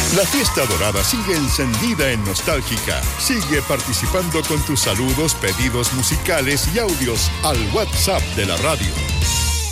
La fiesta dorada sigue encendida en Nostálgica. Sigue participando con tus saludos, pedidos musicales y audios al WhatsApp de la radio.